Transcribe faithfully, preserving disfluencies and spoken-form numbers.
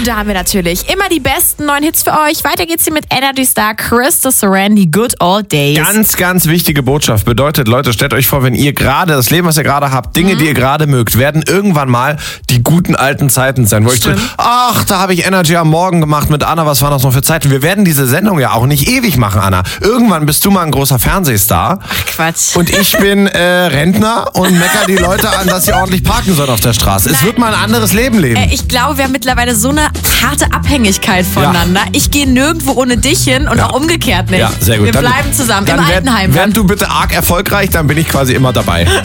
da haben wir natürlich immer die besten neuen Hits für euch. Weiter geht's hier mit Energy Star Krista Saran, die Good Old Days. Ganz, ganz wichtige Botschaft. Bedeutet, Leute, stellt euch vor, wenn ihr gerade, das Leben, was ihr gerade habt, Dinge, mhm. die ihr gerade mögt, werden irgendwann mal die guten alten Zeiten sein. Wo ich drin, ach, da habe ich Energy am Morgen gemacht mit Anna, was waren das noch für Zeiten? Wir werden diese Sendung ja auch nicht ewig machen, Anna. Irgendwann bist du mal ein großer Fernsehstar. Ach, Quatsch. Und ich bin äh, Rentner und mecker die Leute an, dass sie ordentlich parken sollen auf der Straße. Es Nein. wird mal ein anderes Leben leben. Äh, ich glaube, wir haben mittlerweile so eine harte Abhängigkeit voneinander. Ja. Ich gehe nirgendwo ohne dich hin und ja. auch umgekehrt nicht. Ja, sehr gut. Wir dann, bleiben zusammen dann im werd, Altenheim. Werd du bitte arg erfolgreich, dann bin ich quasi immer dabei.